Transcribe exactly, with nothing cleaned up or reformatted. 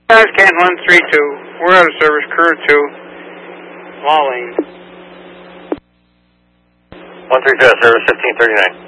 Guys, Canton one three two. We're out of service. Crew two. Law lane. one three two out of service, fifteen thirty-nine.